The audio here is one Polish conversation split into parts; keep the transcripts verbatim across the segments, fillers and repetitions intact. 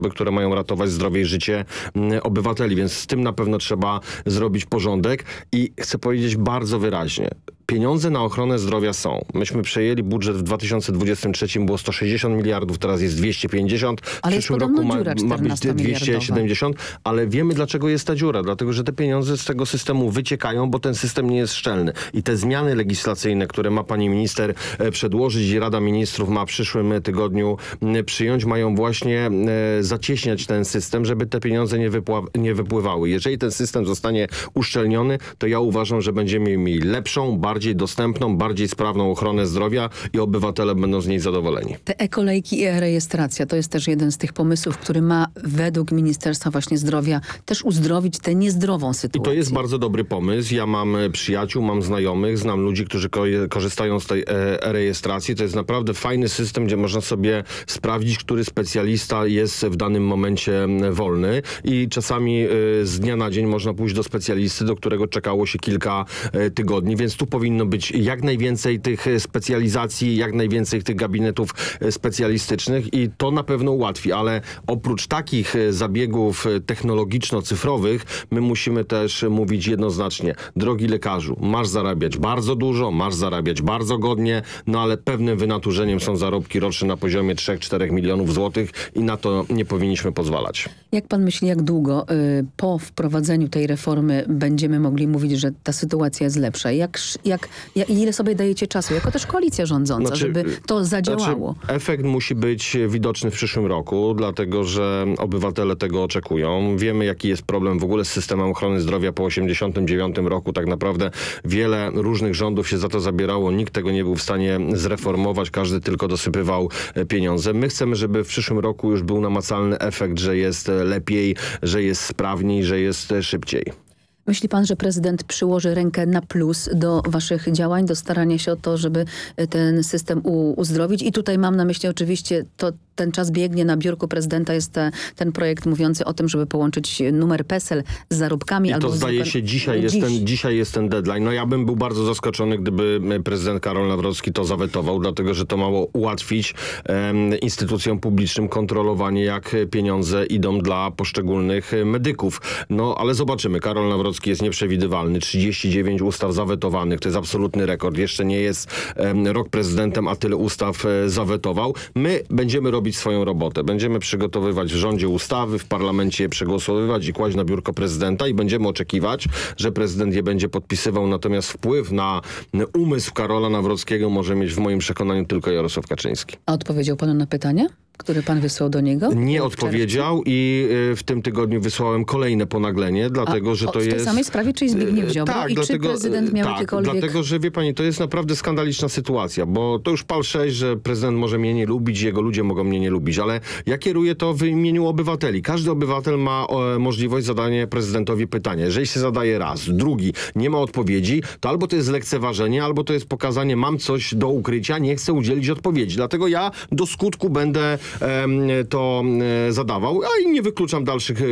które mają ratować zdrowie i życie obywateli, więc z tym na pewno trzeba zrobić porządek i chcę powiedzieć bardzo wyraźnie. Pieniądze na ochronę zdrowia są. Myśmy przejęli budżet w dwa tysiące dwudziestym trzecim, było sto sześćdziesiąt miliardów, teraz jest dwieście pięćdziesiąt. W ale przyszłym jest roku ma, dziura ma być dwieście siedemdziesiąt, ale wiemy, dlaczego jest ta dziura. Dlatego, że te pieniądze z tego systemu wyciekają, bo ten system nie jest szczelny. I te zmiany legislacyjne, które ma pani minister przedłożyć i Rada Ministrów ma w przyszłym tygodniu przyjąć, mają właśnie zacieśniać ten system, żeby te pieniądze nie, wypła- nie wypływały. Jeżeli ten system zostanie uszczelniony, to ja uważam, że będziemy mieli lepszą, bardziej dostępną, bardziej sprawną ochronę zdrowia i obywatele będą z niej zadowoleni. Te e-kolejki i e-rejestracja to jest też jeden z tych pomysłów, który ma według Ministerstwa właśnie Zdrowia też uzdrowić tę niezdrową sytuację. I to jest bardzo dobry pomysł. Ja mam przyjaciół, mam znajomych, znam ludzi, którzy ko- korzystają z tej e-rejestracji. To jest naprawdę fajny system, gdzie można sobie sprawdzić, który specjalista jest w danym momencie wolny i czasami z dnia na dzień można pójść do specjalisty, do którego czekało się kilka tygodni, więc tu powinno być jak najwięcej tych specjalizacji, jak najwięcej tych gabinetów specjalistycznych i to na pewno ułatwi, ale oprócz takich zabiegów technologiczno-cyfrowych my musimy też mówić jednoznacznie, drogi lekarzu, masz zarabiać bardzo dużo, masz zarabiać bardzo godnie, no ale pewnym wynaturzeniem są zarobki roczne na poziomie trzy do czterech milionów złotych i na to nie powinniśmy pozwalać. Jak pan myśli, jak długo y, po wprowadzeniu tej reformy będziemy mogli mówić, że ta sytuacja jest lepsza? Jak, jak, jak, ile sobie dajecie czasu, jako też koalicja rządząca, znaczy, żeby to zadziałało? Znaczy, efekt musi być widoczny w przyszłym roku, dlatego że obywatele tego oczekują. Wiemy, jaki jest problem w ogóle z systemem ochrony zdrowia po osiemdziesiątym dziewiątym roku. Tak naprawdę wiele różnych rządów się za to zabierało. Nikt tego nie był w stanie zreformować. Każdy tylko dosypywał pieniądze. My chcemy, żeby w przyszłym roku już był namacalny efekt, że jest lepiej, że jest sprawniej, że jest szybciej. Myśli pan, że prezydent przyłoży rękę na plus do waszych działań, do starania się o to, żeby ten system u, uzdrowić? I tutaj mam na myśli oczywiście, to ten czas biegnie, na biurku prezydenta jest te, ten projekt mówiący o tym, żeby połączyć numer PESEL z zarobkami. I albo to zdaje się, dzisiaj jest, dziś. ten, dzisiaj jest ten deadline. No ja bym był bardzo zaskoczony, gdyby prezydent Karol Nawrocki to zawetował, dlatego że to mało ułatwić um, instytucjom publicznym kontrolowanie, jak pieniądze idą dla poszczególnych medyków. No ale zobaczymy. Karol Nawrocki jest nieprzewidywalny. trzydzieści dziewięć ustaw zawetowanych. To jest absolutny rekord. Jeszcze nie jest um, rok prezydentem, a tyle ustaw e, zawetował. My będziemy robić swoją robotę. Będziemy przygotowywać w rządzie ustawy, w parlamencie je przegłosowywać i kłaść na biurko prezydenta i będziemy oczekiwać, że prezydent je będzie podpisywał. Natomiast wpływ na umysł Karola Nawrockiego może mieć w moim przekonaniu tylko Jarosław Kaczyński. A odpowiedział pan na pytanie, które pan wysłał do niego? Nie odpowiedział i w tym tygodniu wysłałem kolejne ponaglenie, dlatego, A, że o, to w jest... tej samej sprawie, czyli Zbigniew Ziobro? Tak, I dlatego, czy prezydent miał tak, jakiekolwiek... dlatego, że wie pani, to jest naprawdę skandaliczna sytuacja, bo to już pal sześć, że prezydent może mnie nie lubić, jego ludzie mogą mnie nie lubić, ale ja kieruję to w imieniu obywateli. Każdy obywatel ma o, możliwość zadania prezydentowi pytania. Jeżeli się zadaje raz, drugi, nie ma odpowiedzi, to albo to jest lekceważenie, albo to jest pokazanie, mam coś do ukrycia, nie chcę udzielić odpowiedzi. Dlatego ja do skutku będę em, to e, zadawał, a i nie wykluczam dalszych e,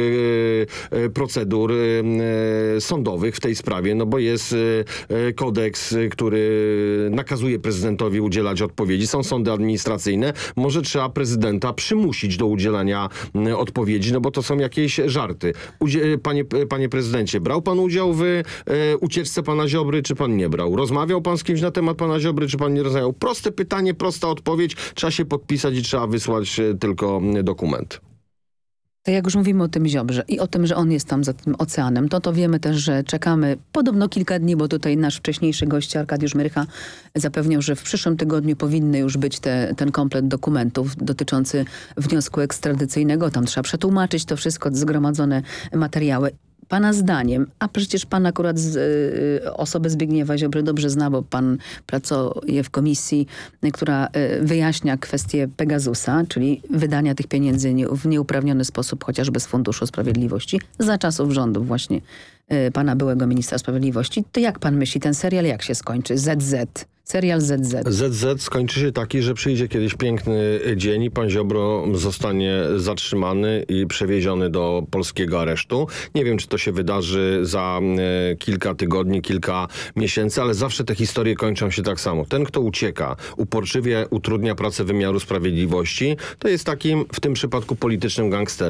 e, procedur e, sądowych w tej sprawie, no bo jest e, kodeks, który nakazuje prezydentowi udzielać odpowiedzi. Są sądy administracyjne. Może trzeba prezydenta przymusić do udzielania e, odpowiedzi, no bo to są jakieś żarty. Udzie- panie, panie prezydencie, brał pan udział w e, ucieczce pana Ziobry, czy pan nie brał? Rozmawiał pan z kimś na temat pana Ziobry, czy pan nie rozmawiał? Proste pytanie, prosta odpowiedź. Trzeba się podpisać i trzeba wysłać e, tylko dokument. To jak już mówimy o tym Ziobrze i o tym, że on jest tam za tym oceanem, to to wiemy też, że czekamy podobno kilka dni, bo tutaj nasz wcześniejszy gość Arkadiusz Myrcha zapewniał, że w przyszłym tygodniu powinny już być te, ten komplet dokumentów dotyczący wniosku ekstradycyjnego. Tam trzeba przetłumaczyć to wszystko, zgromadzone materiały. Pana zdaniem, a przecież pan akurat z, y, osobę Zbigniewa Ziobry dobrze zna, bo pan pracuje w komisji, y, która y, wyjaśnia kwestię Pegasusa, czyli wydania tych pieniędzy nie, w nieuprawniony sposób, chociażby z Funduszu Sprawiedliwości, za czasów rządów właśnie y, pana byłego ministra sprawiedliwości. To jak pan myśli, ten serial jak się skończy? zet zet. Serial zet zet. zet zet skończy się taki, że przyjdzie kiedyś piękny dzień i pan Ziobro zostanie zatrzymany i przewieziony do polskiego aresztu. Nie wiem, czy to się wydarzy za e, kilka tygodni, kilka miesięcy, ale zawsze te historie kończą się tak samo. Ten, kto ucieka, uporczywie utrudnia pracę wymiaru sprawiedliwości, to jest takim w tym przypadku politycznym gangsterem.